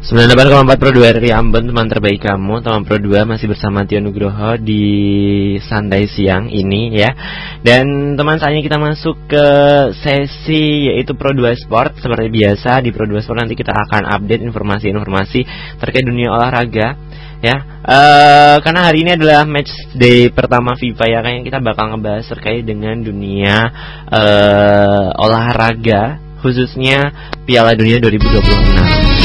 98,4 Pro 2 RRI Ambon, teman terbaik kamu. Teman Pro 2 masih bersama Tio Nugroho di Santai Siang ini ya. Dan teman, saatnya kita masuk ke sesi yaitu Pro 2 Sport. Seperti biasa di Pro 2 Sport nanti kita akan update informasi-informasi terkait dunia olahraga ya. Karena hari ini adalah match day pertama FIFA ya, kayaknya kita bakal ngebahas terkait dengan dunia olahraga, khususnya Piala Dunia 2026.